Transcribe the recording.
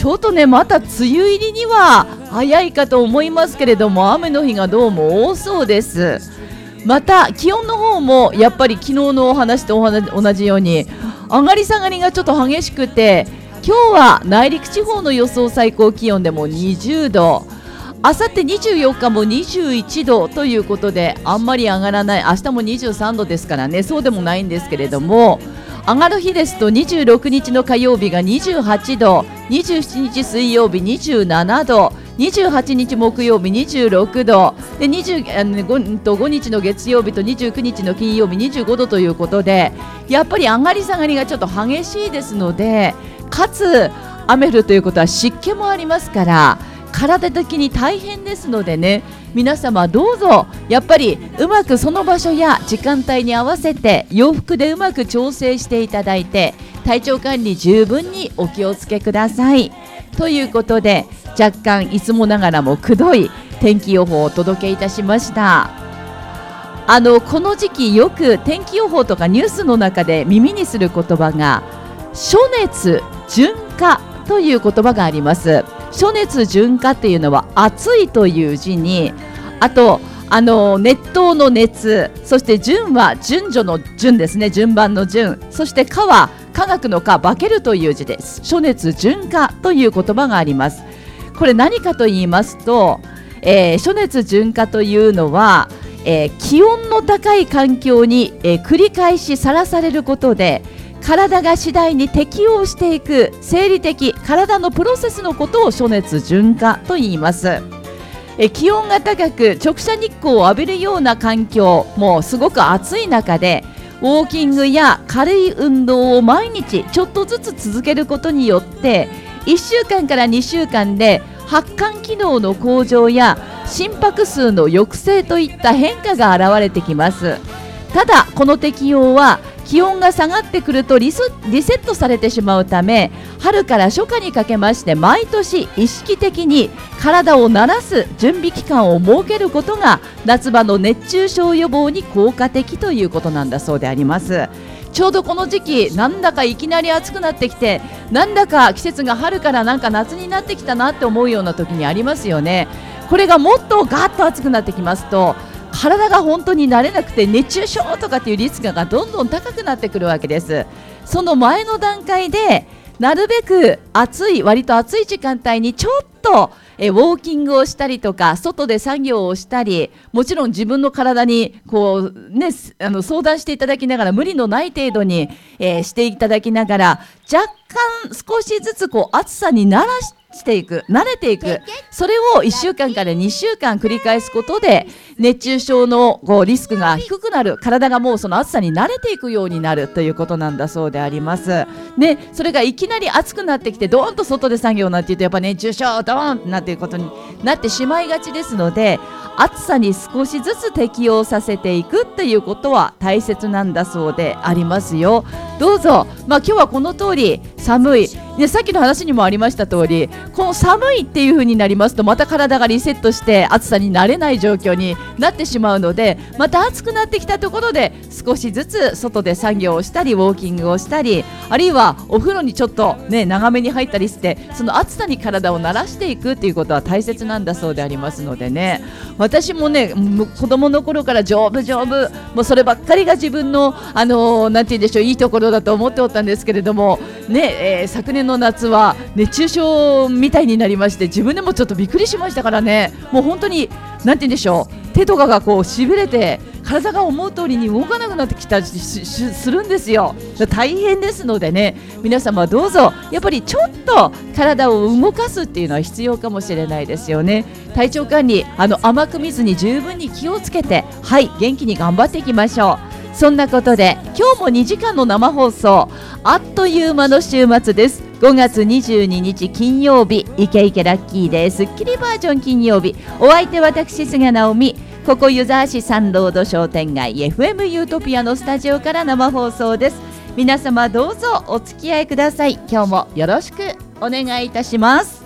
ちょっとねまた梅雨入りには早いかと思いますけれども、雨の日がどうも多そうです。また気温の方もやっぱり昨日のお話と同じように上がり下がりがちょっと激しくて、今日は内陸地方の予想最高気温でも20度、あさって24日も21度ということで、あんまり上がらない。明日も23度ですからね、そうでもないんですけれども、上がる日ですと26日の火曜日が28度、27日水曜日27度、28日木曜日26度で、5日の月曜日と29日の金曜日25度ということで、やっぱり上がり下がりがちょっと激しいですので、かつ雨降るということは湿気もありますから体的に大変ですのでね、皆様どうぞやっぱりうまくその場所や時間帯に合わせて洋服でうまく調整していただいて、体調管理十分にお気をつけくださいということで、若干いつもながらもくどい天気予報をお届けいたしました。この時期よく天気予報とかニュースの中で耳にする言葉が暑熱順化という言葉があります。暑熱順化っていうのは暑いという字に、あと熱湯の熱、そして順は順序の順ですね、順番の順、そして化は科学の化、化けるという字です。暑熱順化という言葉があります。これ何かと言いますと、暑熱順化というのは、気温の高い環境に、繰り返しさらされることで体が次第に適応していく生理的体のプロセスのことを暑熱順化と言います。気温が高く直射日光を浴びるような環境、もうすごく暑い中でウォーキングや軽い運動を毎日ちょっとずつ続けることによって1週間から2週間で発汗機能の向上や心拍数の抑制といった変化が現れてきます。ただこの適用は気温が下がってくるとリセットされてしまうため、春から初夏にかけまして毎年意識的に体を慣らす準備期間を設けることが夏場の熱中症予防に効果的ということなんだそうであります。ちょうどこの時期なんだかいきなり暑くなってきて、なんだか季節が春からなんか夏になってきたなって思うような時にありますよね。これがもっとガーッと暑くなってきますと体が本当に慣れなくて熱中症とかっていうリスクがどんどん高くなってくるわけです。その前の段階でなるべく割と暑い時間帯にちょっとウォーキングをしたりとか外で作業をしたり、もちろん自分の体に相談していただきながら無理のない程度に、していただきながら若干少しずつ暑さに慣れていく、それを1週間から2週間繰り返すことで熱中症のリスクが低くなる、体がもうその暑さに慣れていくようになるということなんだそうであります。でそれがいきなり暑くなってきてドーンと外で作業なんて言うとやっぱ熱中症ドーンってなっていることになってしまいがちですので、暑さに少しずつ適応させていくっていうことは大切なんだそうでありますよ。どうぞ、今日はこの通り寒い、さっきの話にもありました通り、この寒いっていう風になりますとまた体がリセットして暑さに慣れない状況になってしまうので、また暑くなってきたところで少しずつ外で作業をしたりウォーキングをしたり、あるいはお風呂にちょっと長めに入ったりして、その暑さに体を慣らしていくっていうことは大切なんだそうでありますのでね、私も子供の頃から丈夫もうそればっかりが自分のなんて言うんでしょう、いいところだと思っておったんですけれども昨年の夏は熱中症みたいになりまして、自分でもちょっとびっくりしましたからね。もう本当になんて言うんでしょう、手とかがしびれて体が思う通りに動かなくなってきたりするんですよ。大変ですのでね、皆様どうぞやっぱりちょっと体を動かすっていうのは必要かもしれないですよね。体調管理甘く見ずに十分に気をつけて、元気に頑張っていきましょう。そんなことで今日も2時間の生放送、あっという間の週末です。5月22日金曜日、イケイケラッキーです。スッキリバージョン金曜日、お相手私菅直美、ここ湯沢市サンロード商店街 FM ユートピアのスタジオから生放送です。皆様どうぞお付き合いください。今日もよろしくお願いいたします。